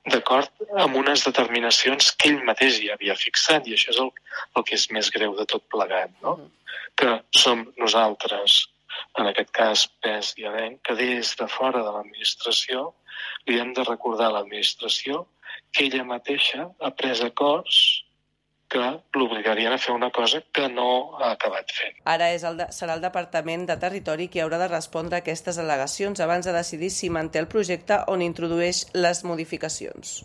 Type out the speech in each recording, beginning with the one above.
d'acord amb unes determinacions que ell mateix ja havia fixat, i això és el que és més greu de tot plegat, no? Que som nosaltres, en aquest cas PES i ADEN, que des de fora de l'administració li hem de recordar a l'administració que ella mateixa ha pres acords que l'obligarien a fer una cosa que no ha acabat fent. Ara serà el Departament de Territori qui haurà de respondre a aquestes al·legacions abans de decidir si manté el projecte o n'introdueix les modificacions.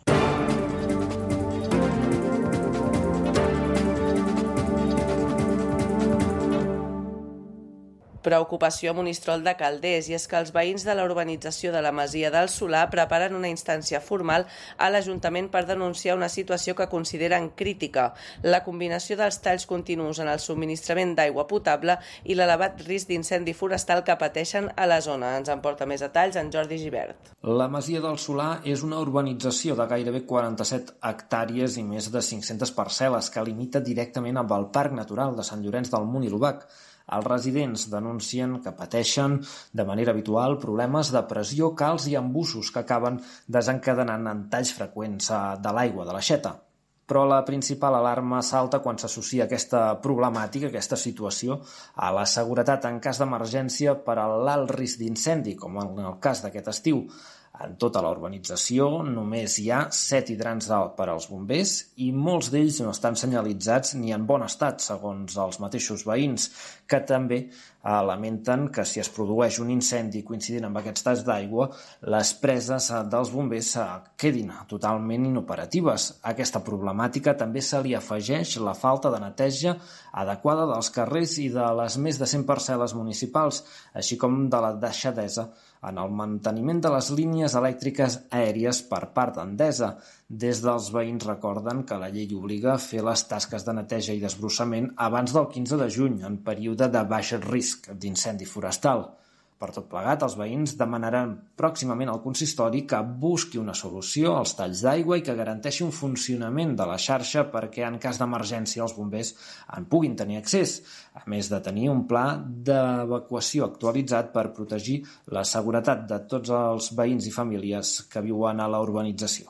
Preocupació a Monistrol de Calders, i és que els veïns de la urbanització de la Masia del Solà preparen una instància formal a l'Ajuntament per denunciar una situació que consideren crítica, la combinació dels talls continus en el subministrament d'aigua potable i l'elevat risc d'incendi forestal que pateixen a la zona. Ens en porta més detalls en Jordi Gibert. La Masia del Solà és una urbanització de gairebé 47 hectàrees i més de 500 parcel·les que limita directament amb el Parc Natural de Sant Llorenç del Munt i l'Obac. Els residents denuncien que pateixen de manera habitual problemes de pressió, calç i embussos que acaben desencadenant en talls freqüents de l'aigua de l'aixeta. Però la principal alarma salta quan s'associa aquesta problemàtica, aquesta situació, a la seguretat en cas d'emergència per a l'alt risc d'incendi, com en el cas d'aquest estiu. En tota la urbanització només hi ha 7 hidrants per als bombers i molts d'ells no estan senyalitzats ni en bon estat, segons els mateixos veïns, que també lamenten que si es produeix un incendi coincidint amb aquests talls d'aigua, les preses dels bombers quedin totalment inoperatives. A aquesta problemàtica també se li afegeix la falta de neteja adequada dels carrers i de les més de 100 parcel·les municipals, així com de la deixadesa en el manteniment de les línies elèctriques aèries per part d'Endesa. Des dels veïns recorden que la llei obliga a fer les tasques de neteja i desbrossament abans del 15 de juny, en període de baix risc d'incendi forestal. Per tot plegat, els veïns demanaran pròximament al consistori que busqui una solució als talls d'aigua i que garanteixi un funcionament de la xarxa perquè en cas d'emergència els bombers en puguin tenir accés, a més de tenir un pla d'evacuació actualitzat per protegir la seguretat de tots els veïns i famílies que viuen a la urbanització.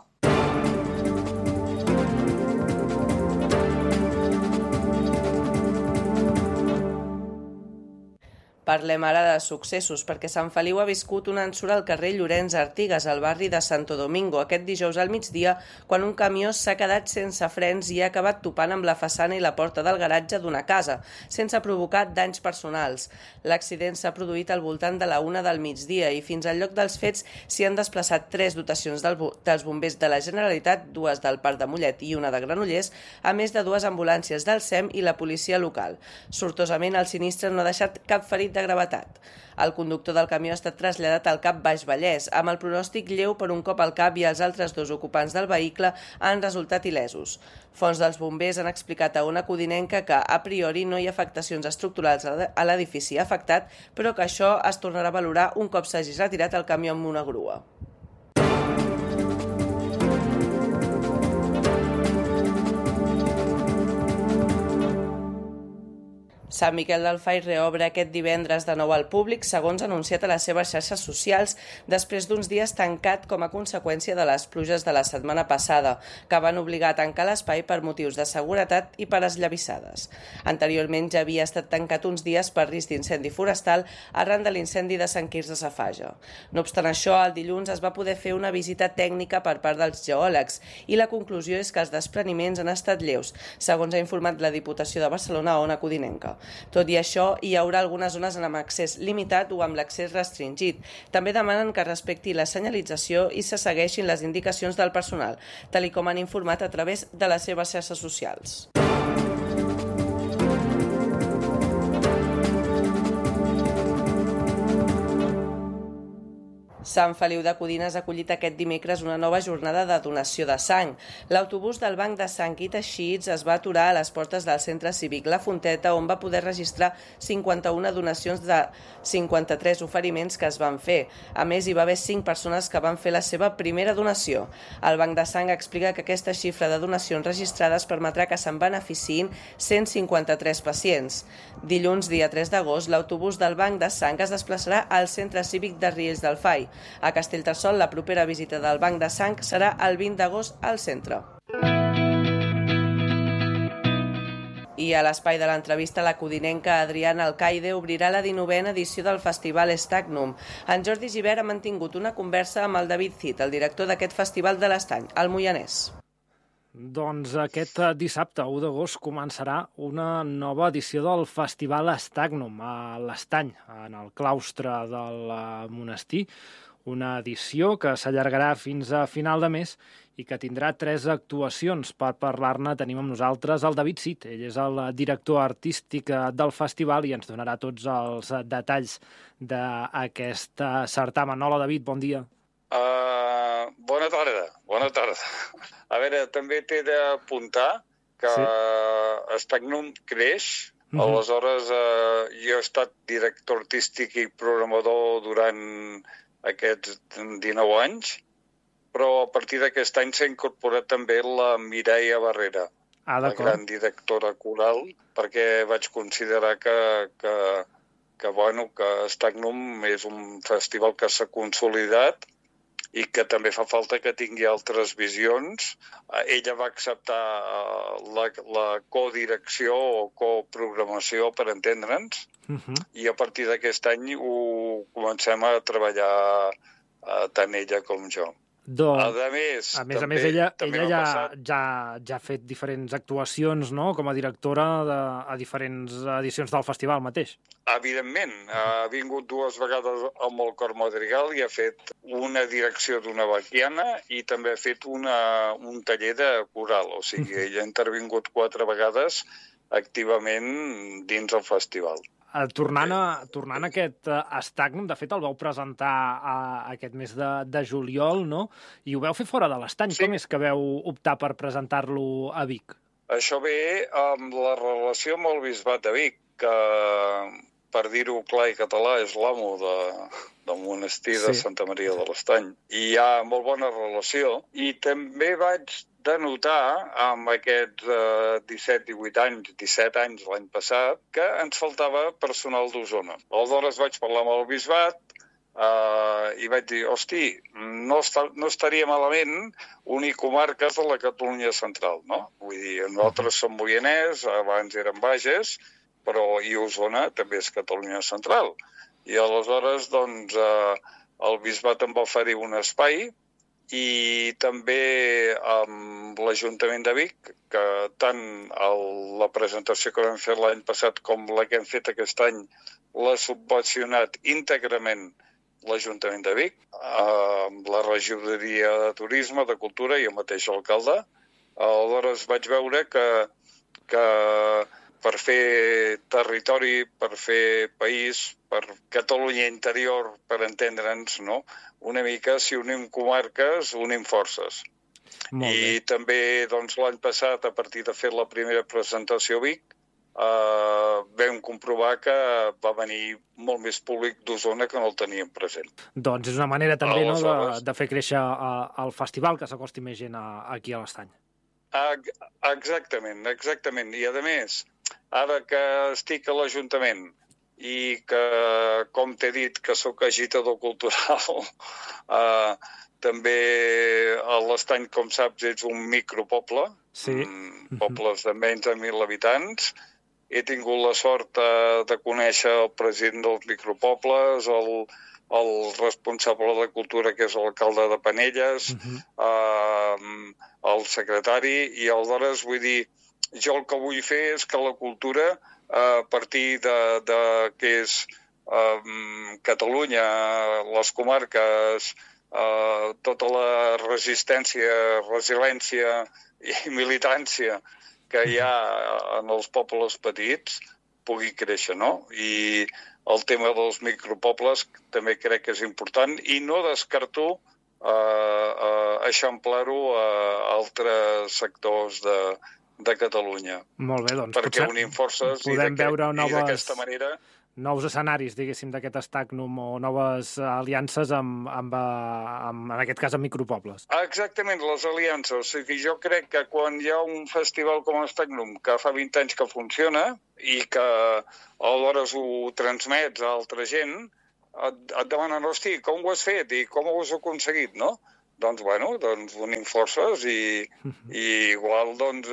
Parlem ara de successos, perquè Sant Feliu ha viscut una ensura al carrer Llorenç Artigas, al barri de Santo Domingo, aquest dijous al migdia, quan un camió s'ha quedat sense frens i ha acabat topant amb la façana i la porta del garatge d'una casa, sense provocar danys personals. L'accident s'ha produït al voltant de la 1 del migdia i fins al lloc dels fets s'hi han desplaçat 3 dotacions dels bombers de la Generalitat, 2 del Parc de Mollet i 1 de Granollers, a més de 2 ambulàncies del SEM i la policia local. Sortosament, el sinistre no ha deixat cap ferit de gravetat. El conductor del camió ha estat traslladat al CAP Baix Vallès, amb el pronòstic lleu per un cop al cap, i els altres 2 ocupants del vehicle han resultat il·lesos. Fonts dels bombers han explicat a Ona Codinenca que, a priori, no hi ha afectacions estructurals a l'edifici afectat, però que això es tornarà a valorar un cop s'hagi retirat el camió amb una grua. Sant Miquel del Fai reobre aquest divendres de nou al públic, segons anunciat a les seves xarxes socials, després d'uns dies tancat com a conseqüència de les pluges de la setmana passada, que van obligar a tancar l'espai per motius de seguretat i per esllavissades. Anteriorment ja havia estat tancat uns dies per risc d'incendi forestal arran de l'incendi de Sant Quirze Safaja. No obstant això, el dilluns es va poder fer una visita tècnica per part dels geòlegs i la conclusió és que els despreniments han estat lleus, segons ha informat la Diputació de Barcelona, Ona Codinenca. Tot i això, hi haurà algunes zones amb accés limitat o amb l'accés restringit. També demanen que respecti la senyalització i se segueixin les indicacions del personal, tal com han informat a través de les seves xarxes socials. Sant Feliu de Codines ha acollit aquest dimecres una nova jornada de donació de sang. L'autobús del Banc de Sang i Teixits es va aturar a les portes del Centre Cívic La Fonteta, on va poder registrar 51 donacions de 53 oferiments que es van fer. A més, hi va haver 5 persones que van fer la seva primera donació. El Banc de Sang explica que aquesta xifra de donacions registrades permetrà que se'n beneficiïn 153 pacients. Dilluns, dia 3 d'agost, l'autobús del Banc de Sang es desplaçarà al Centre Cívic de Riells del Fai. A Castellterçol, la propera visita del Banc de Sang serà el 20 d'agost al centre. I a l'espai de l'entrevista, la codinenca Adriana Alcaide obrirà la 19a edició del Festival Stagnum. En Jordi Gibert ha mantingut una conversa amb el David Cid, el director d'aquest festival de l'Estany, al Moianès. Doncs aquest dissabte, 1 d'agost, començarà una nova edició del Festival Stagnum a l'Estany, en el claustre del monestir. Una edició que s'allargarà fins a final de mes i que tindrà 3 actuacions. Per parlar-ne tenim amb nosaltres el David Cid. Ell és el director artístic del festival i ens donarà tots els detalls d'aquest certamen. Hola, David, bon dia. Bona tarda. A veure, també t'he d'apuntar que Stagnum creix. Aleshores, jo he estat director artístic i programador durant aquests 19 anys, però a partir d'aquest any s'ha incorporat també la Mireia Barrera, la gran directora coral, perquè vaig considerar que Stagnum és un festival que s'ha consolidat i que també fa falta que tingui altres visions. Ella va acceptar la codirecció o coprogramació, per entendre'ns, i a partir d'aquest any ho comencem a treballar tant ella com jo. A més, ella ja ha fet diferents actuacions, no?, com a directora a diferents edicions del festival mateix. Evidentment, ha vingut 2 vegades amb el Cor Madrigal i ha fet una direcció d'una baquiana i també ha fet un taller de coral. O sigui, ella ha intervingut 4 vegades activament dins el festival. Tornant a aquest Stagnum, de fet el vau presentar aquest mes de juliol, no? I ho vau fer fora de l'Estany. Sí. Com és que vau optar per presentar-lo a Vic? Això ve amb la relació amb el Bisbat de Vic, que, per dir-ho clar i català, és l'amo del monestir de Santa Maria de l'Estany. I hi ha molt bona relació. I també vaig de notar, amb aquests 17 anys l'any passat, que ens faltava personal d'Osona. Aleshores vaig parlar amb el Bisbat i vaig dir, hosti, no estaria malament unir comarques de la Catalunya central, no? Vull dir, nosaltres som Moianès, abans érem Bages, però i Osona també és Catalunya central. I aleshores, doncs, el Bisbat em va oferir un espai i també amb l'Ajuntament de Vic, que tant la presentació que vam fer l'any passat com la que hem fet aquest any l'ha subvencionat íntegrament l'Ajuntament de Vic, amb la regidoria de Turisme, de Cultura i el mateix alcalde. Aleshores vaig veure que per fer territori, per fer país, per Catalunya interior, per entendre'ns, no? Una mica, si unim comarques, unim forces. I també, doncs, l'any passat, a partir de fer la primera presentació a Vic, vam comprovar que va venir molt més públic d'Osona que no el teníem present. Doncs és una manera també de fer créixer el festival, que s'acosti més gent aquí a l'Estany. Exactament. I, a més, ara que estic a l'Ajuntament i que, com t'he dit, que sóc agitador cultural, també a l'Estany, com saps, és un micropoble, pobles de menys de 1.000 habitants. He tingut la sort de conèixer el president dels micropobles, el responsable de cultura, que és l'alcalde de Penelles, el secretari, i aleshores vull dir, jo el que vull fer és que la cultura, a partir de que és Catalunya, les comarques, tota la resiliència i militància que hi ha en els pobles petits pugui créixer, no? I el tema dels micropobles també crec que és important i no descarto eixamplar-ho a altres sectors de Catalunya. Molt bé, doncs perquè unim forces i d'aquesta manera nous escenaris, diguéssim, d'aquest Stagnum o noves aliances en aquest cas amb micropobles. Exactament, les aliances. O sigui, jo crec que quan hi ha un festival com el Stagnum que fa 20 anys que funciona i que aleshores ho transmets a altra gent, et demanen, hosti, com ho has fet i com ho has aconseguit, no? Doncs, bueno, unim forces i igual,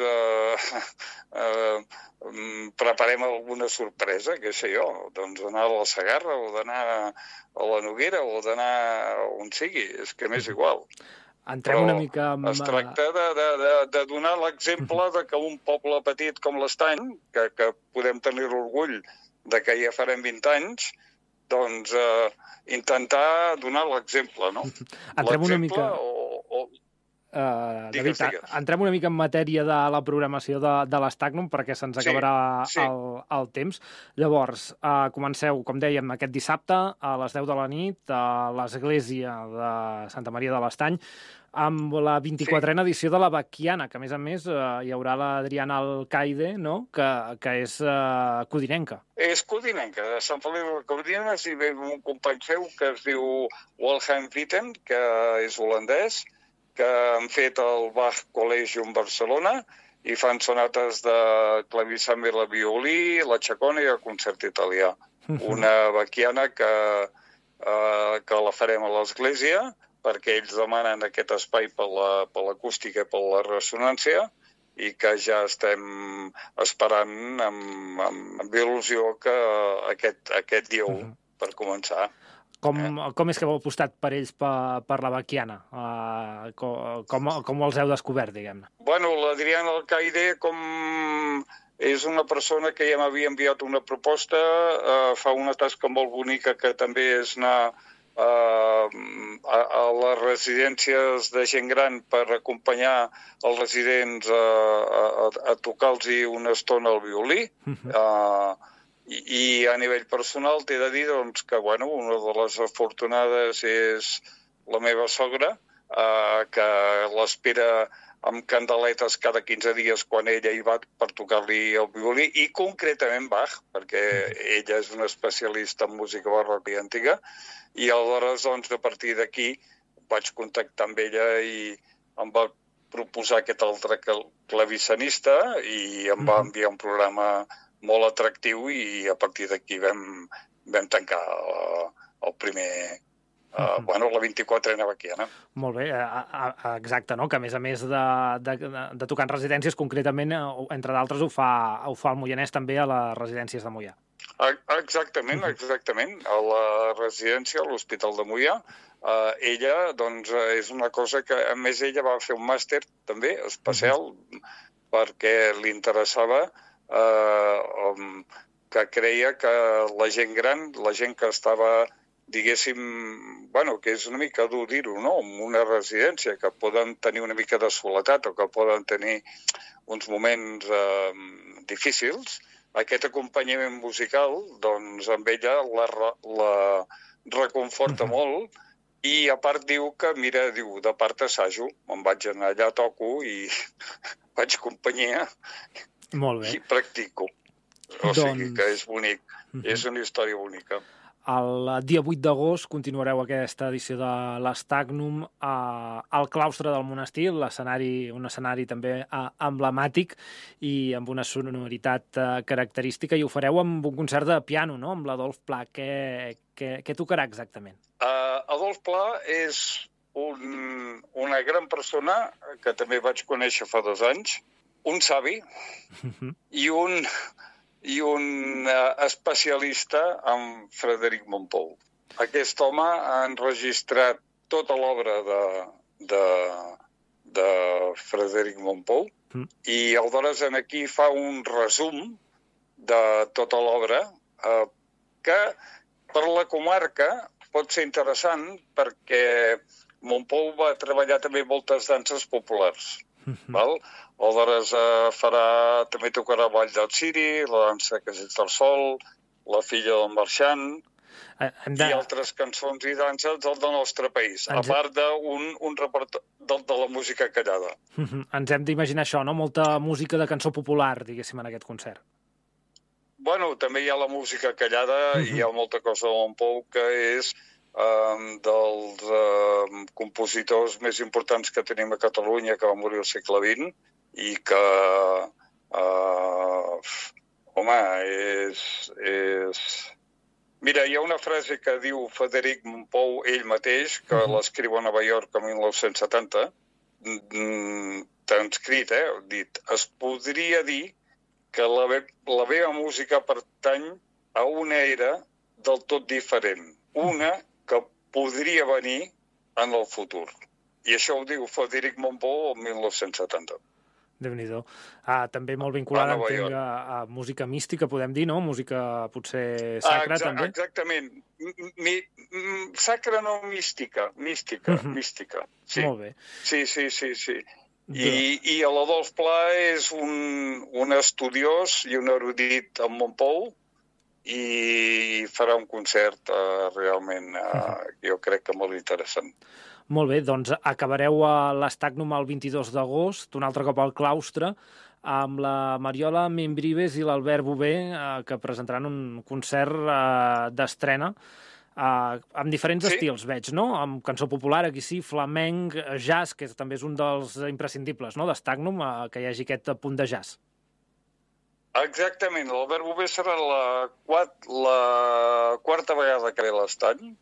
preparem alguna sorpresa, què sé jo, doncs anar a la Segarra o d'anar a la Noguera o d'anar on sigui, és que m'és igual. Entrem una mica amb... Es tracta de donar l'exemple de que un poble petit com l'Estany, que podem tenir l'orgull de que ja farem 20 anys, doncs intentar donar l'exemple, no? Entrem una mica... Digues. Entrem una mica en matèria de la programació de l'Stagnum perquè se'ns acabarà el temps. Llavors, comenceu, com dèiem, aquest dissabte a les 10 de la nit a l'església de Santa Maria de l'Estany amb la 24a edició de la Bacchiana, que a més hi haurà l'Adriana Alcaide, no? que és codinenca. És codinenca, de Sant Feliu de Codines, i ve un company seu que es diu Wilhelm Witten, que és holandès, que han fet el Bach Collegium Barcelona i fan sonates de clavissàmbel a violí, la Chacona i el concert italià. Una Bacchiana que la farem a l'església, perquè ells demanen aquest espai per l'acústica i per la ressonància, i que ja estem esperant amb il·lusió que aquest dia 1 per començar. Com és que heu apostat per ells per la Bacchiana? Com els heu descobert, diguem-ne? Bueno, l'Adriana Alcaide és una persona que ja m'havia enviat una proposta, fa una tasca molt bonica que també és anar a les residències de gent gran per acompanyar els residents a tocar-los una estona al violí. I a nivell personal t'he de dir que una de les afortunades és la meva sogra, que l'espera amb candeletes cada 15 dies quan ella hi va per tocar-li el violí, i concretament Bach, perquè ella és una especialista en música barroca i antiga, i aleshores, a partir d'aquí, vaig contactar amb ella i em va proposar aquest altre clavissenista i em va enviar un programa molt atractiu i a partir d'aquí vam tancar el primer... la 24a Bacchiana. Molt bé, exacte, no? Que a més de tocar en residències, concretament, entre d'altres, ho fa el Moianès també a les residències de Moià. Exactament. A la residència, a l'Hospital de Moià, ella, és una cosa que, a més, ella va fer un màster també especial perquè li interessava, que creia que la gent gran, la gent que estava, diguéssim, que és una mica dur dir-ho, no?, en una residència, que poden tenir una mica de soledat o que poden tenir uns moments difícils, aquest acompanyament musical, amb ella la reconforta molt i a part diu que, mira, de part assajo, me'n vaig anar allà, toco i faig companyia i practico. O sigui que és bonic, és una història bonica. El dia 8 d'agost continuareu aquesta edició de l'Stagnum al claustre del monestir, un escenari també emblemàtic i amb una sonoritat característica, i ho fareu amb un concert de piano, no?, amb l'Adolf Pla. Què tocarà exactament? Adolf Pla és una gran persona que també vaig conèixer fa 2 anys, un savi i un especialista en Frederic Mompou. Aquest home ha enregistrat tota l'obra de Frederic Mompou i aleshores aquí fa un resum de tota l'obra que per la comarca pot ser interessant perquè Mompou va treballar també moltes danses populars. Aleshores també tocarà Vall del Ciri, la dansa que és del Sol, la filla del marxant i altres cançons i danses del nostre país, a part d'un repertori de la música callada. Ens hem d'imaginar això, no? Molta música de cançó popular, diguéssim, en aquest concert. Bueno, també hi ha la música callada i hi ha molta cosa de Mompou que és dels compositors més importants que tenim a Catalunya, que va morir al segle XX i que, home, Mira, hi ha una frase que diu Frederic Mompou, ell mateix, que l'escriu a Nova York el 1970, transcrit, dit, es podria dir que la meva música pertany a una era del tot diferent, una que podria venir en el futur. I això ho diu Frederic Mompou el 1970. Déu-n'hi-do. També molt vinculada, entenc, a música mística, podem dir, no? Música potser sacra, també? Exactament. Sacra no, mística. Mística. Sí. Molt bé. Sí. I l'Adolf Pla és un estudiós i un erudit en Montpou i farà un concert realment, jo crec que molt interessant. Molt bé, doncs acabareu a l'Stagnum el 22 d'agost, un altre cop al claustre, amb la Mariola Membrives i l'Albert Bové, que presentaran un concert d'estrena amb diferents estils, veig, no? Amb cançó popular, aquí sí, flamenc, jazz, que també és un dels imprescindibles, no?, d'Stagnum, que hi hagi aquest punt de jazz. Exactament, l'Albert Bové serà la quarta vegada que ve a l'estany,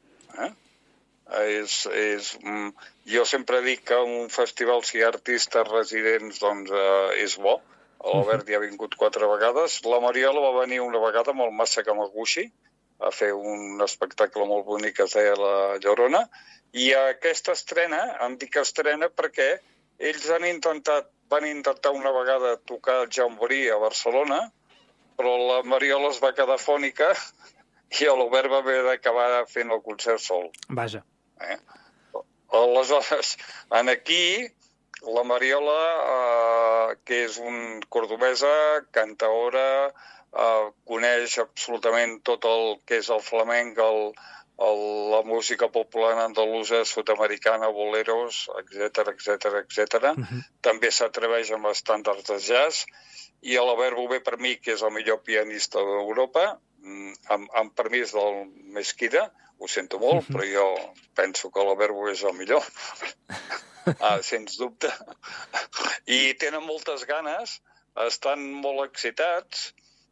jo sempre dic que un festival, si hi ha artistes residents, doncs és bo. L'Albert ja ha vingut 4 vegades. La Mariola va venir una vegada amb el Massa Kamaguchi a fer un espectacle molt bonic que es deia La Llorona. I aquesta estrena, em dic estrena perquè ells van intentar una vegada tocar el Jamboree a Barcelona, però la Mariola es va quedar fònica i l'Albert va haver d'acabar fent el concert sol. Vaja. Aleshores, aquí la Mariola, que és un cordobesa, cantaora, coneix absolutament tot el que és el flamenc, la música popular andalusa, sud-americana, boleros, etc. També s'atreveix amb estàndards de jazz. I l'Albert Bové, per mi, que és el millor pianista d'Europa, amb permís del Mesquida, ho sento molt, però jo penso que l'Albert Bové és el millor, sens dubte. I tenen moltes ganes, estan molt excitats.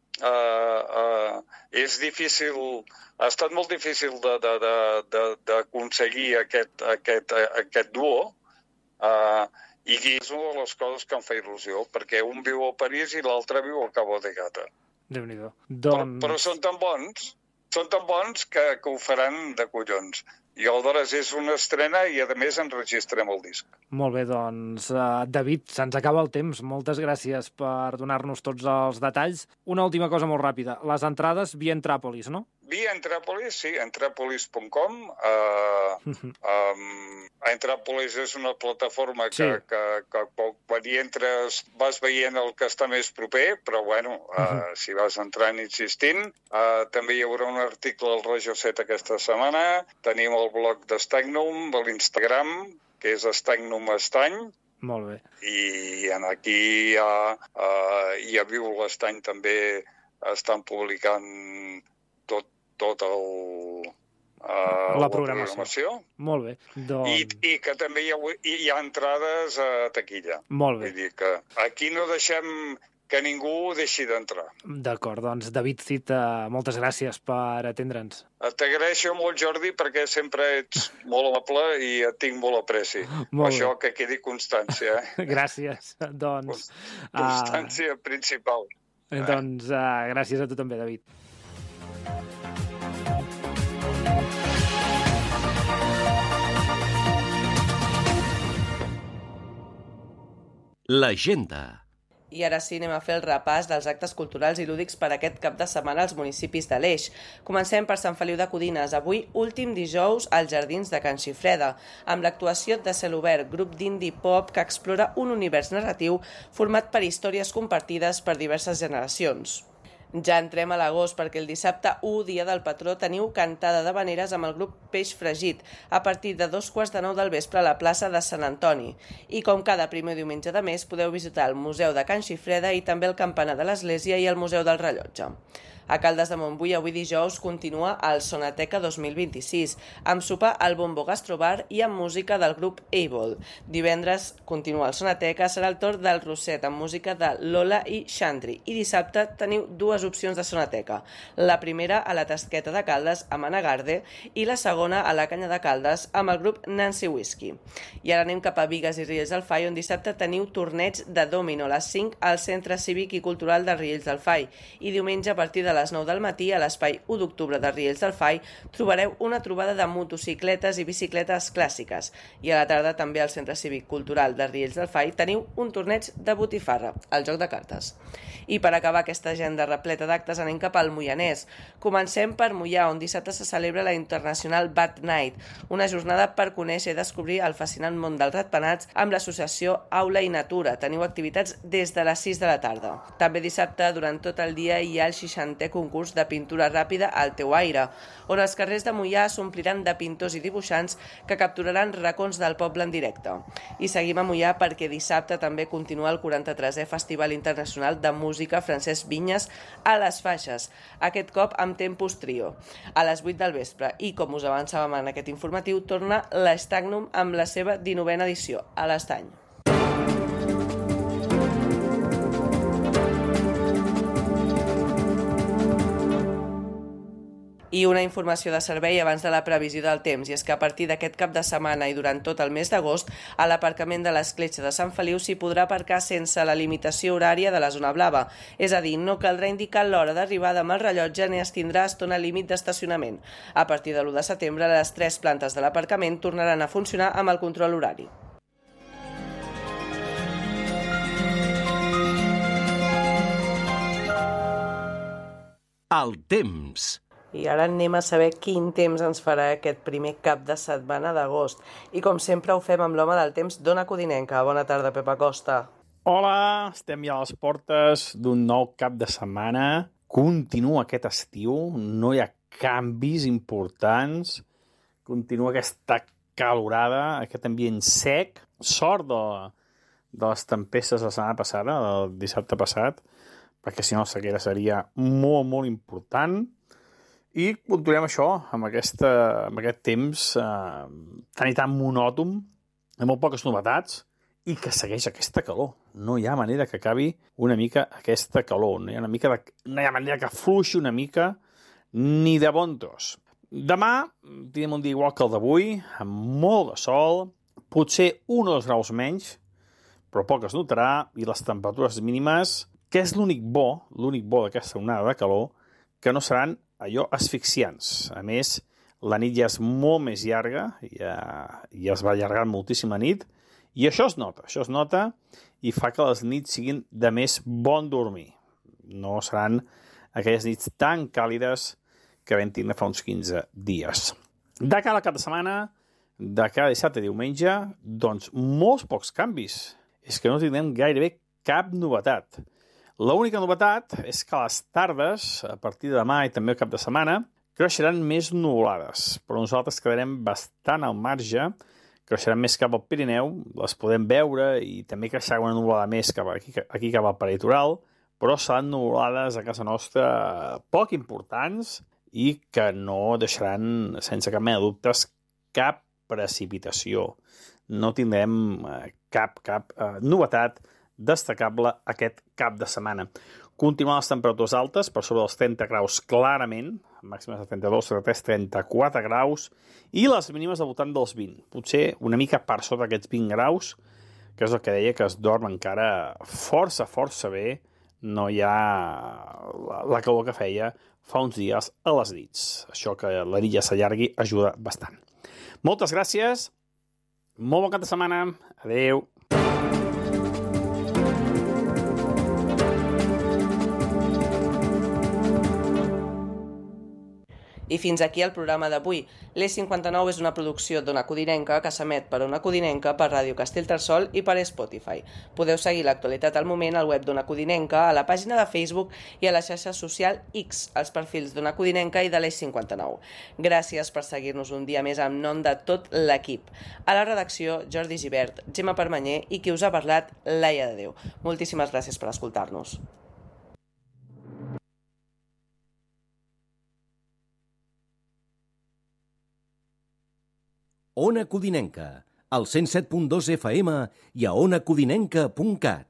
És difícil, ha estat molt difícil d'aconseguir aquest duo, i és una de les coses que em fa il·lusió, perquè un viu a París i l'altre viu a Cabo de Gata. Déu-n'hi-do. Però són tan bons que ho faran de collons. I aleshores és una estrena i, a més, enregistrem el disc. Molt bé, doncs, David, se'ns acaba el temps. Moltes gràcies per donar-nos tots els detalls. Una última cosa molt ràpida. Les entrades via Entràpolis, no? Via Entràpolis, sí, entràpolis.com. Entràpolis és una plataforma que quan hi entres vas veient el que està més proper, però bueno, si vas entrant insistint. També hi haurà un article al Regió 7 aquesta setmana. Tenim el blog d'Estagnum, de l'Instagram, que és Estagnum Estany. Molt bé. I aquí a Viu l'Estany també estan publicant tot la programació. Molt bé. I que també hi ha entrades a taquilla. Molt bé. Vull dir que aquí no deixem que ningú deixi d'entrar. D'acord, doncs David Cid, moltes gràcies per atendre'ns. T'agraeixo molt, Jordi, perquè sempre ets molt amable i et tinc molt apreci. Això que quedi constància. Gràcies. Doncs... Constància principal. Doncs gràcies a tu també, David. L'agenda. I ara sí, anem a fer el repàs dels actes culturals i lúdics per aquest cap de setmana als municipis de l'Eix. Comencem per Sant Feliu de Codines. Avui, últim dijous, als Jardins de Can Xifreda, amb l'actuació de Celobert, grup d'indie pop que explora un univers narratiu format per històries compartides per diverses generacions. Ja entrem a l'agost perquè el dissabte 1, dia del patró, teniu cantada d'havaneres amb el grup Peix Fregit a partir de 2:45 del vespre a la plaça de Sant Antoni. I com cada primer diumenge de mes podeu visitar el Museu de Can Xifreda i també el Campanar de l'Església i el Museu del Rellotge. A Caldes de Montbui avui dijous continua el Sonateca 2026, amb sopar al Bombo Gastrobar i amb música del grup Able. Divendres continua el Sonateca, serà el torn del Roset amb música de Lola i Xandri. I dissabte teniu dues opcions de Sonateca. La primera a la Tasqueta de Caldes amb Anna Garde i la segona a la Canya de Caldes amb el grup Nancy Whiskey. I ara anem cap a Bigues i Riells del Fai, on dissabte teniu torneig de dòmino a les 5 al Centre Cívic i Cultural de Riells del Fai. I diumenge a partir de les 9 del matí a l'espai 1 d'octubre de Riells del Fai trobareu una trobada de motocicletes i bicicletes clàssiques. I a la tarda també al Centre Cívic Cultural de Riells del Fai teniu un torneig de botifarra, el joc de cartes. I per acabar aquesta agenda repleta d'actes anem cap al Moianès. Comencem per Moià, on dissabte se celebra la International Bat Night, una jornada per conèixer i descobrir el fascinant món dels ratpenats amb l'associació Aula i Natura. Teniu activitats des de les 6 de la tarda. També dissabte, durant tot el dia, hi ha el 60è concurs de pintura ràpida al teu aire, on els carrers de Moià s'ompliran de pintors i dibuixants que capturaran racons del poble en directe. I seguim a Moià perquè dissabte també continua el 43è Festival Internacional de Música Francesc Vinyes a les Faixes, aquest cop amb Tempus Trio, a les 8 del vespre. I com us avançàvem en aquest informatiu, torna l'Estagnum amb la seva 19a edició, a l'Estany. I una informació de servei abans de la previsió del temps, i és que a partir d'aquest cap de setmana i durant tot el mes d'agost, a l'aparcament de l'Escletxa de Sant Feliu s'hi podrà aparcar sense la limitació horària de la zona blava. És a dir, no caldrà indicar l'hora d'arribada amb el rellotge ni es tindrà estona límit d'estacionament. A partir de l'1 de setembre, les 3 plantes de l'aparcament tornaran a funcionar amb el control horari. El temps. I ara anem a saber quin temps ens farà aquest primer cap de setmana d'agost. I com sempre ho fem amb l'home del temps, d'Ona Codinenca. Bona tarda, Pep Acosta. Hola, estem ja a les portes d'un nou cap de setmana. Continua aquest estiu, no hi ha canvis importants. Continua aquesta calorada, aquest ambient sec. Sort de les tempestes la setmana passada, el dissabte passat, perquè si no la sequera seria molt, molt important. I continuem això, amb aquest temps tan i tan monòton, amb molt poques novetats, i que segueix aquesta calor. No hi ha manera que acabi una mica aquesta calor, no hi ha manera que fluixi una mica ni de bon tros. Demà tenim un dia igual que el d'avui, amb molt de sol, potser 1 o 2 graus menys, però poc es notarà, i les temperatures mínimes, que és l'únic bo d'aquesta onada de calor, que no seran allò asfixiants. A més, la nit ja és molt més llarga, ja es va allargant moltíssim la nit, i això es nota i fa que les nits siguin de més bon dormir. No seran aquelles nits tan càlides que vam tindre fa uns 15 dies. De cara al cap de setmana, de cada dissabte i diumenge, doncs molts pocs canvis. És que no tindrem gairebé cap novetat. L'única novetat és que les tardes, a partir de demà i també el cap de setmana, creixeran més nuvolades, però nosaltres quedarem bastant al marge, creixeran més cap al Pirineu, les podem veure i també creixerà una nuvolada més aquí cap al peritoral, però seran nuvolades a casa nostra poc importants i que no deixaran, sense cap mena de dubtes, cap precipitació. No tindrem cap novetat destacable aquest cap de setmana. Continuen les temperatures altes, per sobre dels 30 graus clarament, màximes de 32, 33, 34 graus, i les mínimes al voltant dels 20. Potser una mica per sota d'aquests 20 graus, que és el que deia, que es dorm encara força bé, no hi ha la calor que feia fa uns dies a les nits. Això que la nit ja s'allargui ajuda bastant. Moltes gràcies, molt bon cap de setmana, adeu. I fins aquí el programa d'avui. l'E59 és una producció d'Ona Codinenca que s'emet per Ona Codinenca, per Ràdio Castellterçol i per Spotify. Podeu seguir l'actualitat al moment al web d'Ona Codinenca, a la pàgina de Facebook i a la xarxa social X, als perfils d'Ona Codinenca i de l'E59. Gràcies per seguir-nos un dia més en nom de tot l'equip. A la redacció, Jordi Gibert, Gemma Permanyer i qui us ha parlat, Laia de Déu. Moltíssimes gràcies per escoltar-nos. Ona Codinenca, al 107.2 FM i a onacodinenca.cat.